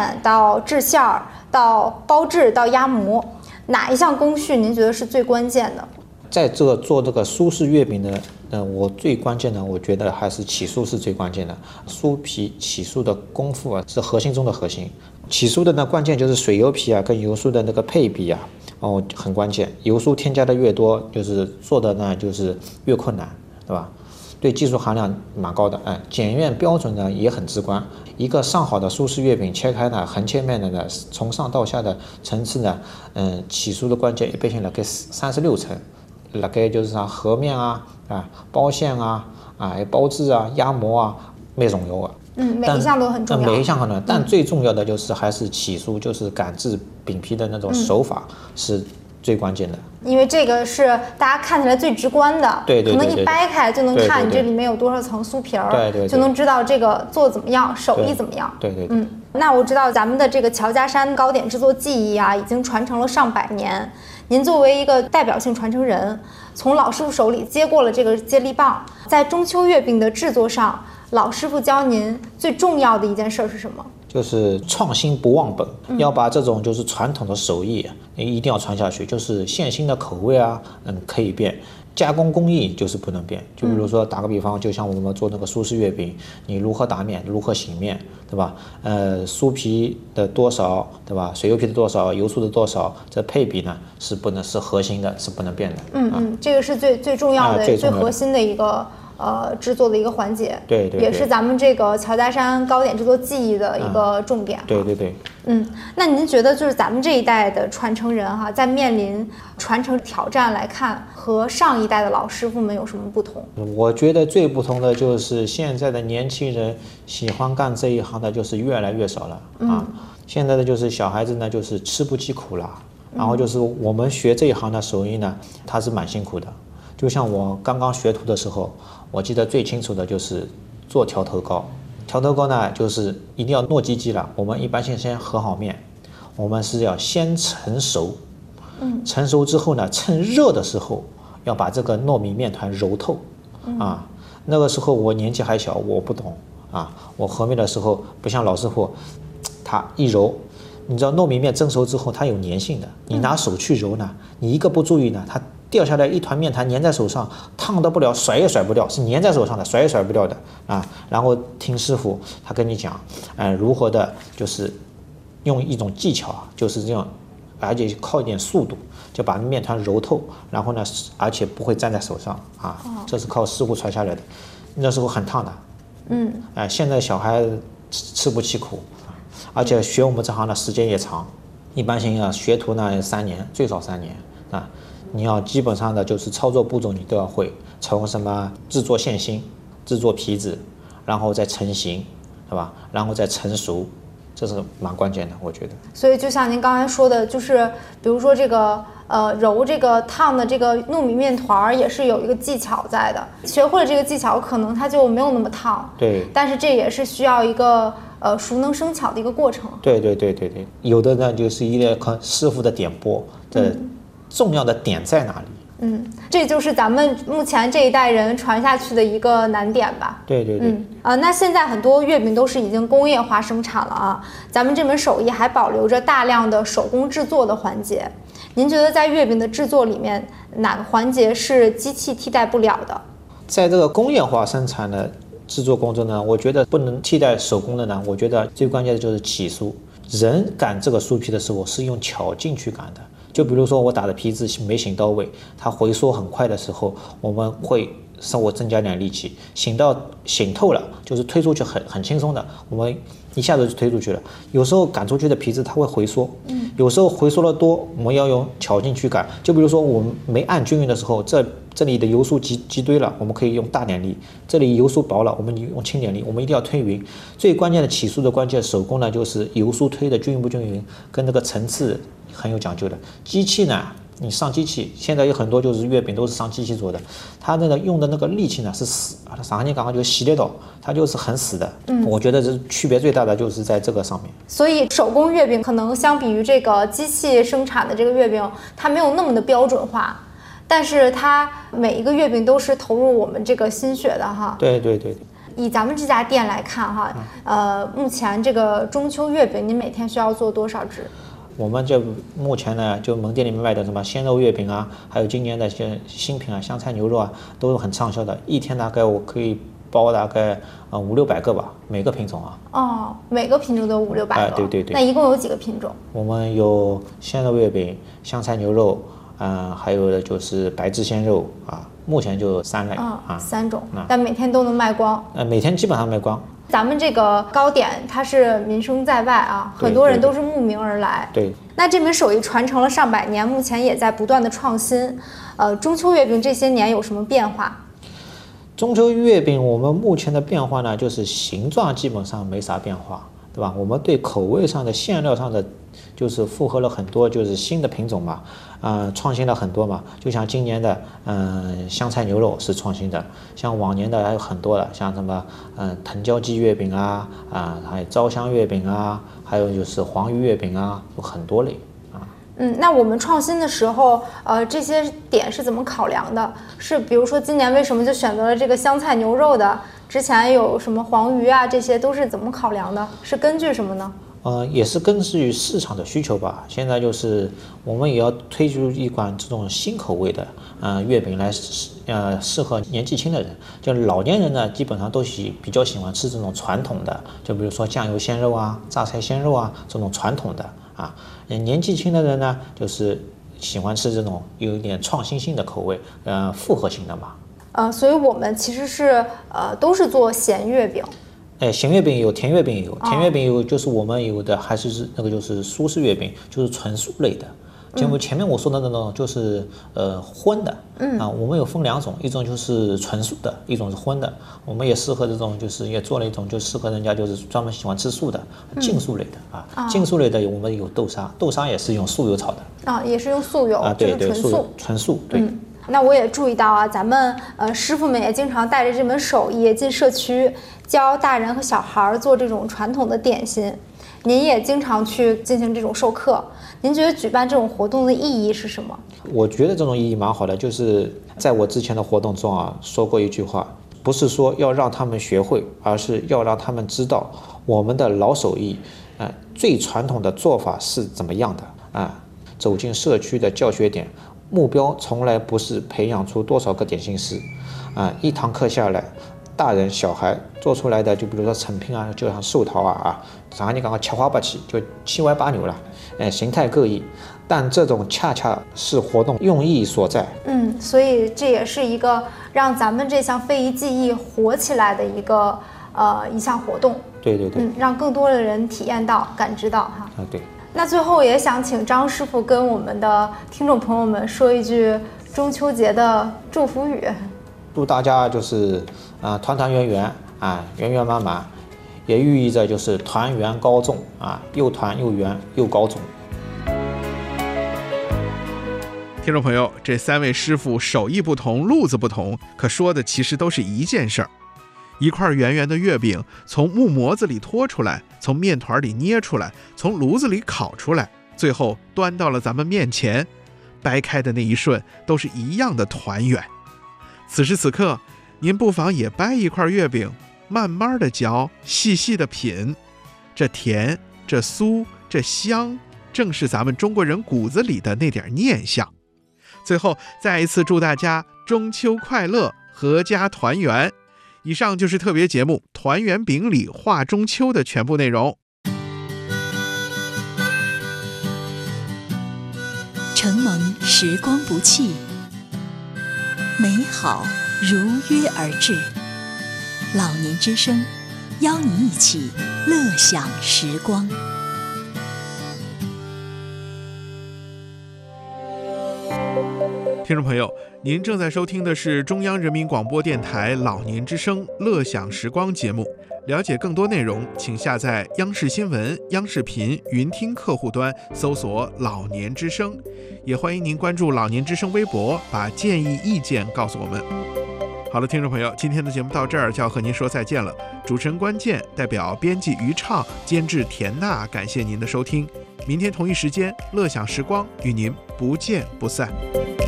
面到制馅儿到包制到压模，哪一项工序您觉得是最关键的？ 在这个做这个苏式月饼的，我最关键的，我觉得还是起酥是最关键的。酥皮起酥的功夫啊，是核心中的核心。起酥的呢，关键就是水油皮啊跟油酥的那个配比啊，很关键。油酥添加的越多，就是做的呢就是越困难，对吧？对技术含量蛮高的，检验标准呢也很直观。一个上好的苏式月饼切开呢，横切面的呢，从上到下的层次呢，起酥的关键一般性辣盖36层。辣盖就是啥和面啊、包馅啊、包制啊、压模啊，蛮重要的。 每一项都很重要。 每一项很重要，但最重要的就是还是起酥，就是擀制饼皮的那种手法是最关键的。因为这个是大家看起来最直观的， 对， 可能一掰开就能看你这里面有多少层酥皮儿， 对， 就能知道这个做怎么样，手艺怎么样。 对。 那我知道咱们的这个乔家山糕点制作技艺啊，已经传承了上百年。您作为一个代表性传承人，从老师傅手里接过了这个接力棒，在中秋月饼的制作上，老师傅教您最重要的一件事是什么？ 就是创新不忘本，要把这种就是传统的手艺一定要传下去。就是现新的口味啊，可以变，加工工艺就是不能变。就比如说打个比方，就像我们做那个苏式月饼，你如何打面，如何醒面，对吧？酥皮的多少，对吧？水油皮的多少，油酥的多少，这配比呢是核心的，是不能变的。 这个是最重要的、最核心的一个制作的一个环节， 对， 也是咱们这个乔家山糕点制作技艺的一个重点。 对。 那您觉得就是咱们这一代的传承人哈，在面临传承挑战来看，和上一代的老师傅们有什么不同？ 我觉得最不同的就是现在的年轻人喜欢干这一行的，就是越来越少了啊。现在的就是小孩子呢，就是吃不起苦了，然后就是我们学这一行的手艺呢，它是蛮辛苦的。就像我刚刚学徒的时候，我记得最清楚的就是做条头糕。条头糕呢，就是一定要糯叽叽了。我们一般性先和好面，我们是要先成熟，成熟之后呢，趁热的时候要把这个糯米面团揉透，那个时候我年纪还小，我不懂我和面的时候不像老师傅，他一揉，你知道糯米面蒸熟之后它有粘性的，你拿手去揉呢，你一个不注意呢，它掉下来一团面团粘在手上，烫得不了，甩也甩不掉，是粘在手上的，甩也甩不掉的然后听师傅他跟你讲，如何的，就是用一种技巧就是这样，而且靠一点速度，就把面团揉透，然后呢，而且不会粘在手上这是靠师傅传下来的。那时候很烫的，现在小孩吃不起苦，而且学我们这行的时间也长，一般性学徒呢3年，最少3年你要基本上的就是操作步骤你都要会，从什么制作馅心、制作皮子，然后再成型，对吧？然后再成熟，这是蛮关键的，我觉得。 所以就像您刚才说的，就是比如说这个揉这个烫的这个糯米面团也是有一个技巧在的，学会了这个技巧，可能它就没有那么烫。 对。 但是这也是需要一个熟能生巧的一个过程。 对，有的呢就是一定要看师傅的点拨的重要的点在哪里。 这就是咱们目前这一代人传下去的一个难点吧。 对。 那现在很多月饼都是已经工业化生产了咱们这门手艺还保留着大量的手工制作的环节。您觉得在月饼的制作里面，哪个环节是机器替代不了的？ 在这个工业化生产的制作工作呢，我觉得不能替代手工的呢。我觉得最关键的就是起酥。人擀这个酥皮的时候是用巧劲去擀的。就比如说我打的皮子没醒到位，它回缩很快的时候，我们会稍微增加点力气，醒透了，就是推出去很轻松的，我们一下子就推出去了。有时候擀出去的皮子它会回缩，有时候回缩的多，我们要用巧劲去擀。就比如说我们没按均匀的时候，这里的油酥积堆了，我们可以用大点力；这里油酥薄了，我们用轻点力。我们一定要推匀。最关键的起酥的关键手工呢，就是油酥推的均匀不均匀，跟那个层次很有讲究的。机器呢，你上机器，现在有很多就是月饼都是上机器做的，它那个用的那个力气呢是死，上海人刚刚就洗得到，它就是很死的。我觉得这区别最大的就是在这个上面。 所以手工月饼可能相比于这个机器生产的这个月饼，它没有那么的标准化，但是它每一个月饼都是投入我们这个心血的哈。 对。 以咱们这家店来看哈，目前这个中秋月饼，您每天需要做多少只？ 我们就目前呢，就门店里面卖的什么鲜肉月饼啊，还有今年的些新品啊，香菜牛肉啊，都是很畅销的。一天大概我可以包大概500-600个吧，每个品种啊。 哦，每个品种都有500-600个。 对。 那一共有几个品种？我们有鲜肉月饼、香菜牛肉，还有的就是白汁鲜肉啊。目前就3类 3种，但每天都能卖光。 每天基本上卖光。 咱们这个糕点它是名声在外啊，很多人都是慕名而来。 对。 那这门手艺传承了上百年，目前也在不断的创新。中秋月饼这些年有什么变化？ 中秋月饼我们目前的变化呢，就是形状基本上没啥变化，对吧？我们对口味上的、馅料上的，就是复合了很多，就是新的品种嘛，创新了很多嘛。就像今年的香菜牛肉是创新的，像往年的还有很多的，像什么藤椒鸡月饼啊，还有糟香月饼啊，还有就是黄鱼月饼啊，有很多类。 那我们创新的时候，这些点是怎么考量的？是比如说今年为什么就选择了这个香菜牛肉的？之前有什么黄鱼啊，这些都是怎么考量的？是根据什么呢？ 也是根据市场的需求吧。现在就是我们也要推出一款这种新口味的月饼来适合年纪轻的人。就老年人呢，基本上都比较喜欢吃这种传统的，就比如说酱油鲜肉啊、榨菜鲜肉啊这种传统的啊。年纪轻的人呢，就是喜欢吃这种有一点创新性的口味，复合型的嘛。 所以我们其实是都是做咸月饼。 咸月饼有，甜月饼有。甜月饼有，就是我们有的还是那个就是苏式月饼，就是纯素类的。就前面我说的那种就是荤的，我们有分2种，一种就是纯素的，一种是荤的。我们也适合这种，就是也做了一种就适合人家就是专门喜欢吃素的净素类的净素类的我们有豆沙，豆沙也是用素油炒的也是用素油对， 纯素对。 那我也注意到啊，咱们师傅们也经常带着这门手艺进社区，教大人和小孩做这种传统的点心。您也经常去进行这种授课，您觉得举办这种活动的意义是什么？ 我觉得这种意义蛮好的，就是在我之前的活动中说过一句话，不是说要让他们学会，而是要让他们知道我们的老手艺最传统的做法是怎么样的走进社区的教学点，目标从来不是培养出多少个点心师一堂课下来，大人小孩做出来的，就比如说成品就像寿桃上海你刚刚切花不起，就七歪八扭了，形态各异，但这种恰恰是活动用意所在。 所以这也是一个让咱们这项非遗技艺活起来的一项活动。 对， 让更多的人体验到、感知到对。 那最后也想请张师傅跟我们的听众朋友们说一句中秋节的祝福语。 祝大家就是团团圆圆圆圆满满，也寓意着就是团圆高中又团又圆又高中。 听众朋友，这3位师傅手艺不同，路子不同，可说的其实都是一件事儿。一块圆圆的月饼从木模子里拖出来，从面团里捏出来，从炉子里烤出来，最后端到了咱们面前，掰开的那一瞬都是一样的团圆。此时此刻，您不妨也掰一块月饼，慢慢的嚼，细细的品，这甜，这酥，这香，正是咱们中国人骨子里的那点念想。最后再一次祝大家中秋快乐，阖家团圆。以上就是特别节目《团圆饼里话中秋》的全部内容。 承蒙时光不弃，美好如约而至。老年之声，邀您一起乐享时光。 听众朋友，您正在收听的是中央人民广播电台老年之声乐享时光节目。了解更多内容，请下载央视新闻、央视频云听客户端，搜索老年之声。也欢迎您关注老年之声微博，把建议意见告诉我们。好了，听众朋友，今天的节目到这儿就要和您说再见了。主持人关键，代表编辑于畅，监制田娜，感谢您的收听。明天同一时间，乐享时光与您不见不散。